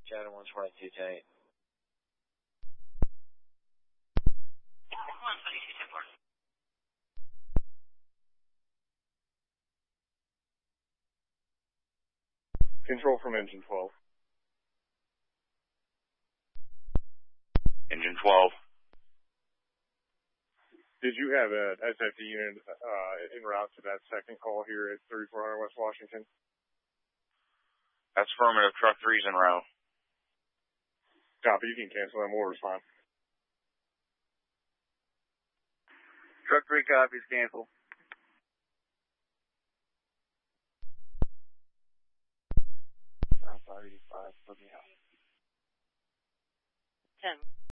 Channel 122, 10-8. Control from engine 12. Engine 12. Did you have an SFD unit en route to that second call here at 3400 West Washington? That's affirmative. Truck 3's en route. Copy. You can cancel them. We'll respond. Truck 3 copies. Cancel. Five 85. Let me out. 10.